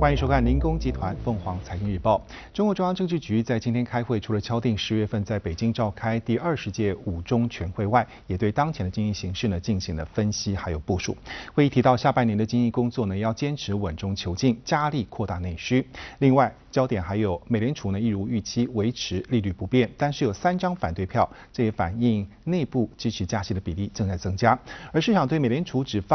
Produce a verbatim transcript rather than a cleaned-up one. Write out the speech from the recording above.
欢迎收看零工集团凤凰财经日报。中国中央政治局在今天开会，除了敲定十月份在北京召开第二十届五中全会外，也对当前的经济形势呢进行了分析还有部署。会议提到，下半年的经济工作呢要坚持稳中求进，加力扩大内需。另外，焦点还有美联储呢一如预期维持利率不变，但是有三张反对票，这也反映内部支持加息的比例正在增加，而市场对美联储只放